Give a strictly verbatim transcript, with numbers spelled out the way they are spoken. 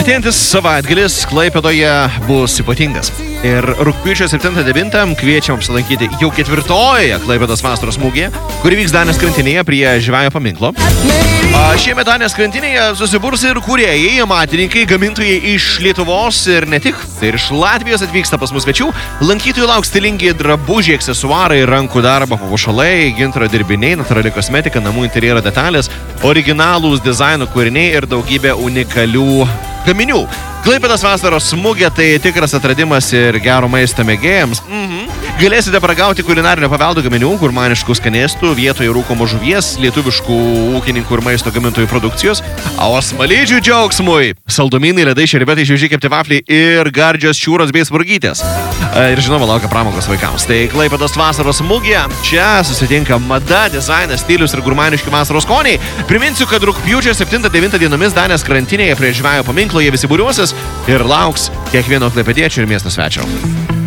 Artėjantis savaitgalis Klaipėdoje bus ypatingas. Ir rugpjūčio septintą devintą kviečiam apsilankyti jau ketvirtojoje Klaipėdos vasaros mugėje, kuri vyks Danės krantinėje prie Žvejo paminklo. Šiemet Danės krantinėje susiburs ir kūrėjai, amatininkai, gamintojai iš Lietuvos ir ne tik. Tai ir iš Latvijos atvyksta pas mus svečių. Lankytojų lauks stilingi drabužiai, aksesuarai, rankų darbo papuošalai, gintaro dirbiniai, natūrali kosmetika, namų interjero detalės, originalūs dizaino kūriniai ir daugybė unikalių gaminių. Klaipėdos vasaros mugė tai tikras atradimas ir gero maisto mėgėjams. Mhm. Galėsite paragauti kulinarinio paveldo gaminių, gurmaniškų skanėstų, vietoje rūkomo žuvies, lietuviškų ūkininkų ir maisto gamintojų produkcijos, o smaližių džiaugsmui saldumynai, ledai, šerbetai, šviežiai kepti vafliai ir gardžios šiūros bei spurgytės. Ir žinoma, laukia pramogos vaikams. Tai Klaipėdos vasaros mugė, čia susitinka mada, dizainas, stilius ir gurmaniški vasaros skoniai. Priminsiu, kad rugpjūčio septintą devintą dienomis Danės krantinėje prie Žvejo paminklo jie visi būriuosis ir lauks kiekvieno klaipėdiečio ir miesto svečio.